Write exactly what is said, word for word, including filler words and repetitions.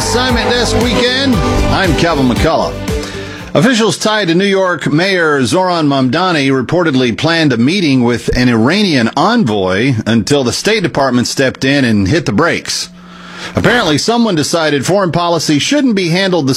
Assignment Desk Weekend. I'm Calvin McCullough. Officials tied to New York Mayor Zoran Mamdani reportedly planned a meeting with an Iranian envoy until the State Department stepped in and hit the brakes. Apparently, someone decided foreign policy shouldn't be handled the